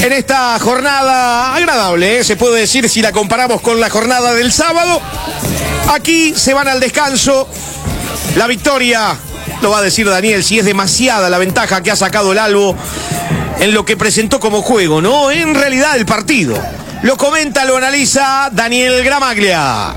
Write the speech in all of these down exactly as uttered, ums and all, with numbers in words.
en esta jornada agradable, ¿eh? Se puede decir si la comparamos con la jornada del sábado. Aquí se van al descanso. La victoria, lo va a decir Daniel, si es demasiada la ventaja que ha sacado el Albo en lo que presentó como juego, ¿no? En realidad el partido. Lo comenta, lo analiza Daniel Gramaglia.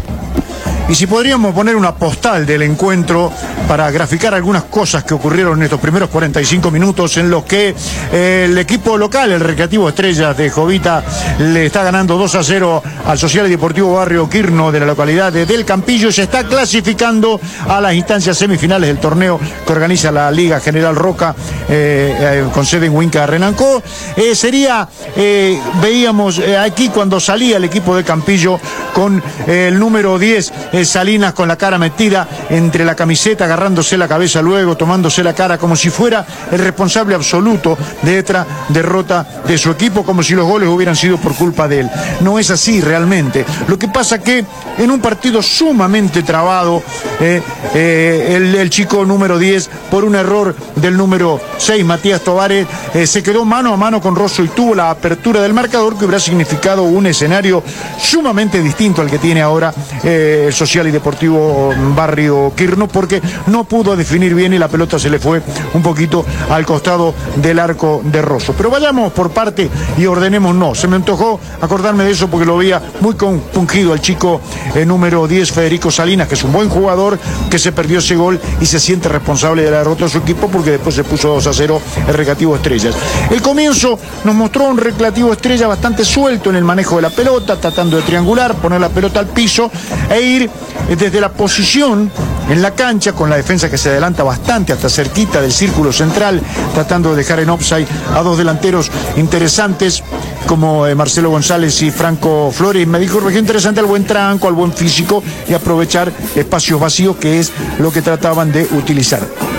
Y si podríamos poner una postal del encuentro para graficar algunas cosas que ocurrieron en estos primeros cuarenta y cinco minutos en los que eh, el equipo local, el Recreativo Estrellas de Jovita, le está ganando dos a cero al Social y Deportivo Barrio Quirno de la localidad de Del Campillo, y se está clasificando a las instancias semifinales del torneo que organiza la Liga General Roca eh, eh, con sede en Huinca Renancó. Eh, sería, eh, veíamos eh, aquí cuando salía el equipo de Campillo con eh, el número diez, eh, Salinas, con la cara metida entre la camiseta, agarrándose la cabeza luego, tomándose la cara como si fuera el responsable absoluto de esta derrota de su equipo, como si los goles hubieran sido por culpa de él. No es así realmente. Lo que pasa que en un partido sumamente trabado, eh, eh, el, el chico número diez, por un error del número seis, Matías Tovares, eh, se quedó mano a mano con Rosso y tuvo la apertura del marcador que hubiera significado un escenario sumamente distinto al que tiene ahora eh, el Social y Deportivo Barrio Quirno, porque no pudo definir bien y la pelota se le fue un poquito al costado del arco de Rosso. Pero vayamos por parte y ordenemos. No, se me antojó acordarme de eso porque lo veía muy compungido al chico eh, número diez, Federico Salinas, que es un buen jugador, que se perdió ese gol y se siente responsable de la derrota de su equipo porque después se puso dos a cero el Recreativo Estrellas. El comienzo nos mostró un Recreativo Estrella bastante suelto en el manejo de la pelota, tratando de triangular, poner la pelota al piso e ir desde la posición en la cancha, con la defensa que se adelanta bastante hasta cerquita del círculo central, tratando de dejar en offside a dos delanteros interesantes como eh, Marcelo González y Franco Flores. Me dijo región interesante al buen tranco, al buen físico y aprovechar espacios vacíos, que es lo que trataban de utilizar.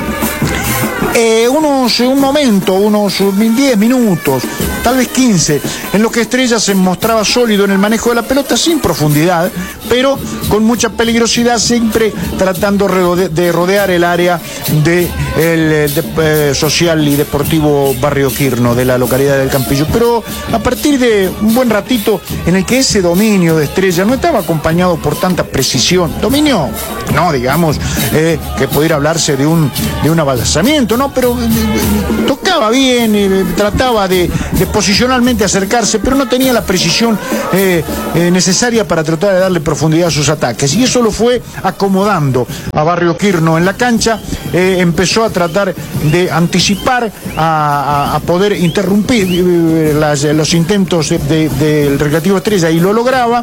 Eh, unos, un momento, unos diez minutos, tal vez quince, en los que Estrella se mostraba sólido en el manejo de la pelota, sin profundidad, pero con mucha peligrosidad, siempre tratando de rodear el área del de, de, eh, Social y Deportivo Barrio Quirno de la localidad del Campillo. Pero a partir de un buen ratito en el que ese dominio de Estrella no estaba acompañado por tanta precisión, dominio, no digamos eh, que pudiera hablarse de un, de un avanzamiento, no, pero eh, tocaba bien, eh, trataba de, de posicionalmente acercarse, pero no tenía la precisión eh, eh, necesaria para tratar de darle profundidad a sus ataques, y eso lo fue acomodando a Barrio Quirno en la cancha. Eh, empezó a tratar de anticipar, a, a, a poder interrumpir eh, las, los intentos del de, de Recreativo Estrella, y lo lograba.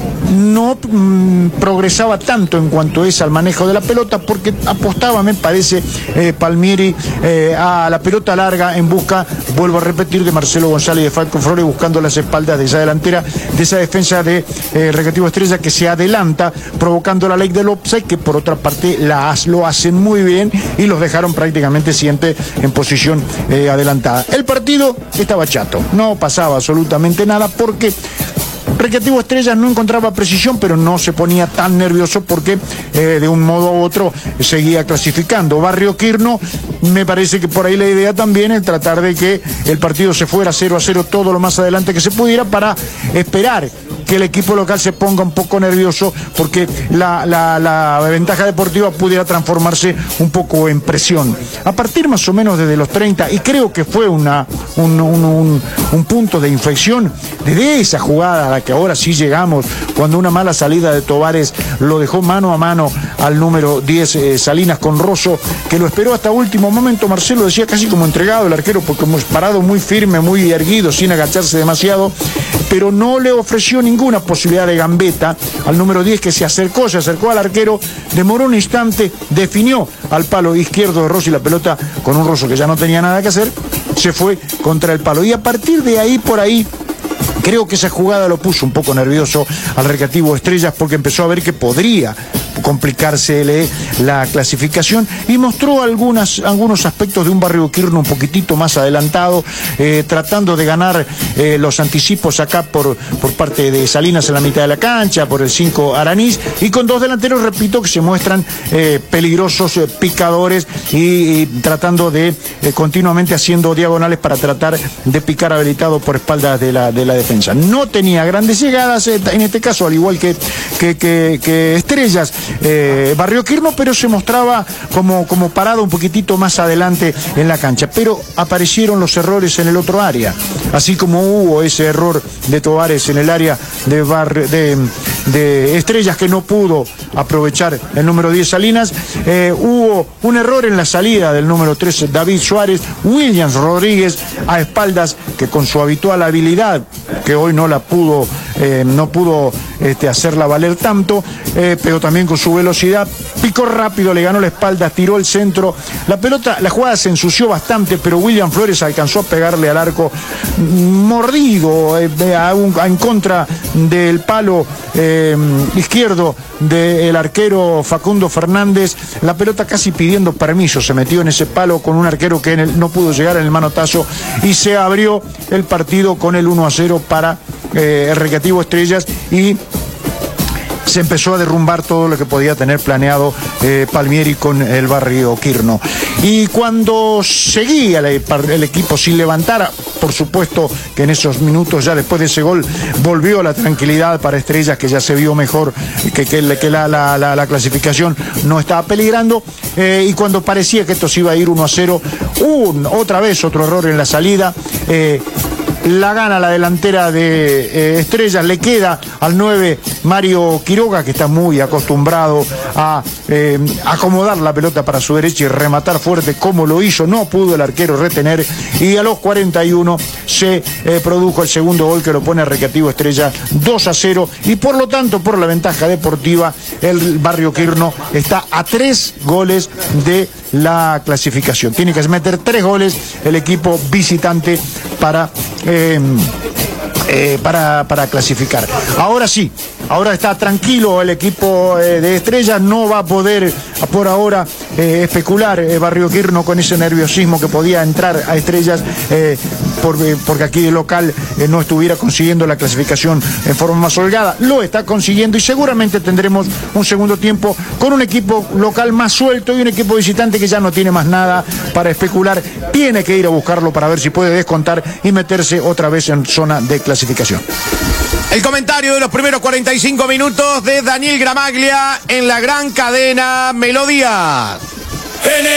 No mmm, progresaba tanto en cuanto es al manejo de la pelota, porque apostaba, me parece, eh, Palmieri eh, a la pelota larga en busca, vuelvo a repetir, de Marcelo González y de Franco Flores, buscando las espaldas de esa delantera, de esa defensa de eh, Recreativo Estrella, que se adelanta, provocando la ley del offside, que por otra parte la, lo hacen muy bien y los dejaron prácticamente siempre en posición eh, adelantada. El partido estaba chato, no pasaba absolutamente nada, porque Recreativo Estrellas no encontraba precisión, pero no se ponía tan nervioso porque eh, de un modo u otro seguía clasificando. Barrio Quirno, me parece que por ahí la idea también es tratar de que el partido se fuera cero a cero todo lo más adelante que se pudiera, para esperar que el equipo local se ponga un poco nervioso, porque la, la, la ventaja deportiva pudiera transformarse un poco en presión. A partir más o menos desde los treinta, y creo que fue una, un, un, un, un punto de inflexión, desde esa jugada a la que ahora sí llegamos, cuando una mala salida de Tovares lo dejó mano a mano al número diez, eh, Salinas, con Rosso, que lo esperó hasta último momento. Marcelo decía casi como entregado el arquero, porque hemos parado muy firme, muy erguido, sin agacharse demasiado, pero no le ofreció ninguna posibilidad de gambeta al número diez, que se acercó, se acercó al arquero, demoró un instante, definió al palo izquierdo de Rosso, y la pelota, con un Rosso que ya no tenía nada que hacer, se fue contra el palo. Y a partir de ahí, por ahí, creo que esa jugada lo puso un poco nervioso al Recreativo Estrellas, porque empezó a ver que podría complicársele la clasificación, y mostró algunas, algunos aspectos de un Barrio Quirno un poquitito más adelantado, eh, tratando de ganar eh, los anticipos acá por, por parte de Salinas en la mitad de la cancha, por el cinco Aranís, y con dos delanteros, repito, que se muestran eh, peligrosos, eh, picadores, y, y tratando de eh, continuamente haciendo diagonales para tratar de picar habilitado por espaldas de la, de la defensa. No tenía grandes llegadas, eh, en este caso, al igual que, que, que, que Estrellas, eh, Barrio Quirno, pero se mostraba como, como parado un poquitito más adelante en la cancha. Pero aparecieron los errores en el otro área, así como hubo ese error de Tovares en el área de, Bar, de, de Estrellas, que no pudo aprovechar el número diez Salinas. Eh, hubo un error en la salida del número tres David Suárez. Williams Rodríguez a espaldas, que con su habitual habilidad, que hoy no la pudo, eh, no pudo este, hacerla valer tanto, eh, pero también con su velocidad, picó rápido, le ganó la espalda, tiró el centro, la pelota, la jugada se ensució bastante, pero William Flores alcanzó a pegarle al arco mordido, eh, a un, a, en contra del palo eh, izquierdo del arquero Facundo Fernández. La pelota casi pidiendo permiso se metió en ese palo con un arquero que en el, no pudo llegar en el manotazo, y se abrió el partido con el uno a cero para eh, el Recreativo Estrellas, y se empezó a derrumbar todo lo que podía tener planeado eh, Palmieri con el Barrio Quirno. Y cuando seguía el, el equipo sin levantar, por supuesto que en esos minutos, ya después de ese gol, volvió la tranquilidad para Estrellas, que ya se vio mejor, que, que, que la, la, la, la clasificación no estaba peligrando, eh, y cuando parecía que esto se iba a ir uno a cero, un, otra vez otro error en la salida. eh, La gana la delantera de eh, Estrellas, le queda al nueve Mario Quiroga, que está muy acostumbrado a eh, acomodar la pelota para su derecha y rematar fuerte como lo hizo. No pudo el arquero retener, y a los cuarenta y uno se eh, produjo el segundo gol, que lo pone a Recreativo Estrella dos a cero, y por lo tanto, por la ventaja deportiva, el Barrio Quirno está a tres goles de la clasificación. Tiene que meter tres goles el equipo visitante para eh, eh, para, para clasificar. Ahora sí, ahora está tranquilo el equipo eh, de Estrellas, no va a poder por ahora eh, especular eh, Barrio Quirno con ese nerviosismo que podía entrar a Estrellas eh, por, eh, porque aquí de local eh, no estuviera consiguiendo la clasificación en forma más holgada. Lo está consiguiendo, y seguramente tendremos un segundo tiempo con un equipo local más suelto y un equipo visitante que ya no tiene más nada para especular. Tiene que ir a buscarlo para ver si puede descontar y meterse otra vez en zona de clasificación. El comentario de los primeros cuarenta y cinco minutos de Daniel Gramaglia en la gran cadena Melodía.